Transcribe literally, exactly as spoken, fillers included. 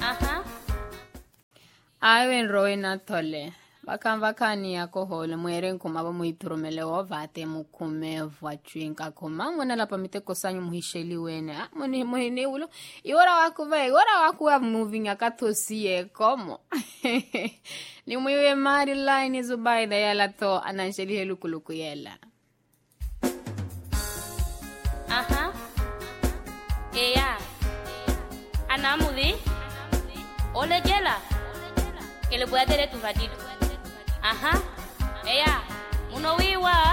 Aha. Awen roina tole. Bakan bakani yako hole mweren kuma ba muiturumele wa vate mukume vwachwinka kuma mwana la pamite kosanyu muhisheli wene ah muni muni ulo iora wakuva iora wakuwa moving akatosie komo ni mwiwe mari line zubaida yala to anansheli helukuluku yela. Aha. Eya. Anamudi. Ole jela. Que le pueda tener tu ratito. Ajá. Eya. Uno viva.